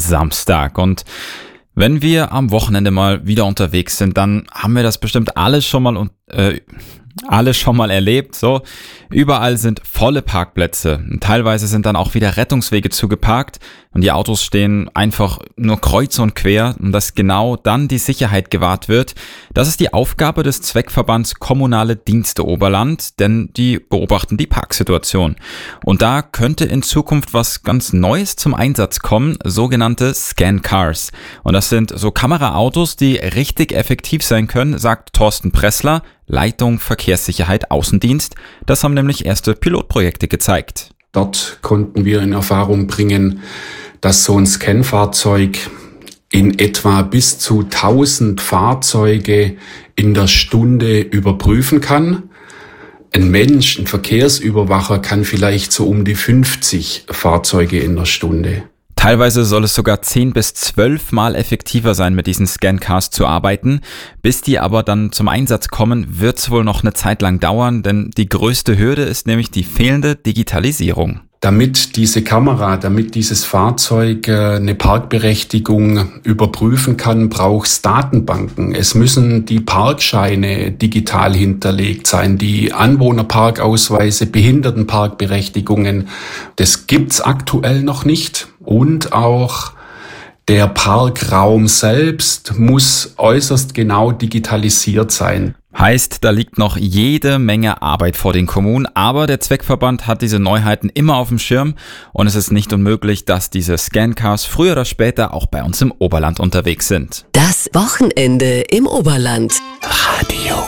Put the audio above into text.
Samstag und wenn wir am Wochenende mal wieder unterwegs sind, dann haben wir das bestimmt alles schon mal erlebt. So, überall sind volle Parkplätze. Teilweise sind dann auch wieder Rettungswege zugeparkt und die Autos stehen einfach nur kreuz und quer, und dass genau dann die Sicherheit gewahrt wird. Das ist die Aufgabe des Zweckverbands Kommunale Dienste Oberland, denn die beobachten die Parksituation. Und da könnte in Zukunft was ganz Neues zum Einsatz kommen, sogenannte Scan Cars. Und das sind so Kameraautos, die richtig effektiv sein können, sagt Thorsten Pressler, Leitung Verkehrssicherheit Außendienst. Das haben nämlich erste Pilotprojekte gezeigt. Dort konnten wir in Erfahrung bringen, dass so ein Scan-Fahrzeug in etwa bis zu 1000 Fahrzeuge in der Stunde überprüfen kann. Ein Mensch, ein Verkehrsüberwacher, kann vielleicht so um die 50 Fahrzeuge in der Stunde. Teilweise soll es sogar 10 bis 12 Mal effektiver sein, mit diesen Scan-Cars zu arbeiten. Bis die aber dann zum Einsatz kommen, wird es wohl noch eine Zeit lang dauern, denn die größte Hürde ist nämlich die fehlende Digitalisierung. Damit dieses Fahrzeug eine Parkberechtigung überprüfen kann, braucht es Datenbanken. Es müssen die Parkscheine digital hinterlegt sein, die Anwohnerparkausweise, Behindertenparkberechtigungen. Das gibt's aktuell noch nicht. Und auch der Parkraum selbst muss äußerst genau digitalisiert sein. Heißt, da liegt noch jede Menge Arbeit vor den Kommunen, aber der Zweckverband hat diese Neuheiten immer auf dem Schirm und es ist nicht unmöglich, dass diese Scan-Cars früher oder später auch bei uns im Oberland unterwegs sind. Das Wochenende im Oberland. Radio